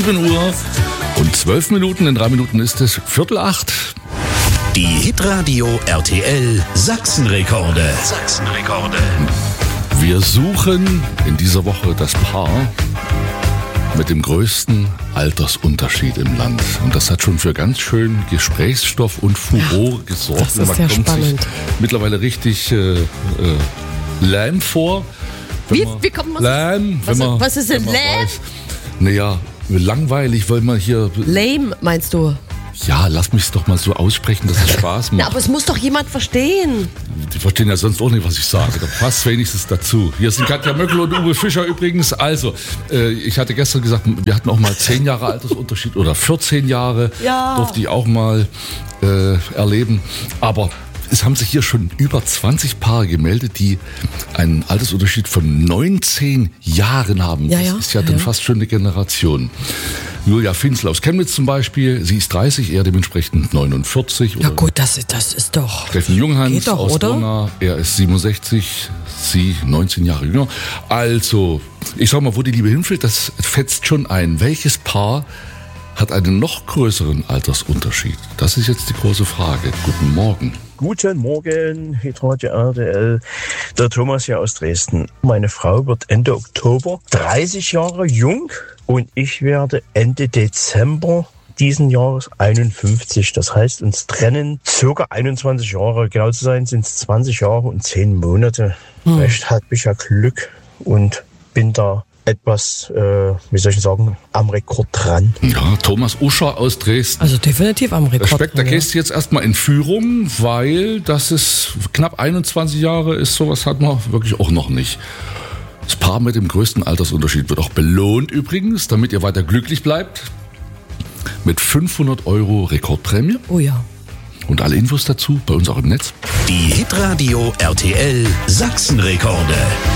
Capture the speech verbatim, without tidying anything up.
sieben Uhr und zwölf Minuten. In drei Minuten ist es Viertel acht. Die Hitradio R T L Sachsenrekorde. Sachsenrekorde. Wir suchen in dieser Woche das Paar mit dem größten Altersunterschied im Land. Und das hat schon für ganz schön Gesprächsstoff und Furore gesorgt. Das ist Man sehr kommt spannend. sich mittlerweile richtig äh, äh, lahm vor. Wenn Wie, man, wie kommt man lahm, was, wenn man, was ist denn wenn man lahm? weiß. Naja, langweilig, weil man hier... Lame, meinst du? Ja, lass mich es doch mal so aussprechen, dass es Spaß Na, macht. aber es muss doch jemand verstehen. Die verstehen ja sonst auch nicht, was ich sage. Da passt wenigstens dazu. Hier sind Katja Möckel und Uwe Fischer übrigens. Also, äh, ich hatte gestern gesagt, wir hatten auch mal zehn Jahre Altersunterschied oder vierzehn Jahre. Ja. Durfte ich auch mal äh, erleben. Aber es haben sich hier schon über zwanzig Paare gemeldet, die einen Altersunterschied von neunzehn Jahren haben. Ja, das ja. ist ja Ja, dann ja. fast schon eine Generation. Julia Finzler aus Chemnitz zum Beispiel, sie ist dreißig, er dementsprechend neunundvierzig. Ja Oder gut, das, das ist doch... Steffen Junghans Geht doch, aus oder? Dona, er ist siebenundsechzig, sie neunzehn Jahre jünger. Also, ich sag mal, wo die Liebe hinfällt, das fetzt schon ein. Welches Paar hat einen noch größeren Altersunterschied? Das ist jetzt die große Frage. Guten Morgen. Guten Morgen, Hitradio R T L, der Thomas hier aus Dresden. Meine Frau wird Ende Oktober dreißig Jahre jung und ich werde Ende Dezember diesen Jahres einundfünfzig. Das heißt, uns trennen circa einundzwanzig Jahre. Genau zu sein sind es zwanzig Jahre und zehn Monate. Hm. Vielleicht hatte ich ja Glück und bin da etwas, äh, wie soll ich sagen, am Rekord dran. Ja, Thomas Uscher aus Dresden. Also definitiv am Rekord. Respekt, da ja. gehst du jetzt erstmal in Führung, weil das ist knapp einundzwanzig Jahre ist, sowas hat man wirklich auch noch nicht. Das Paar mit dem größten Altersunterschied wird auch belohnt übrigens, damit ihr weiter glücklich bleibt, mit fünfhundert Euro Rekordprämie. Oh ja. Und alle Infos dazu bei uns auch im Netz. Die Hitradio R T L Sachsenrekorde.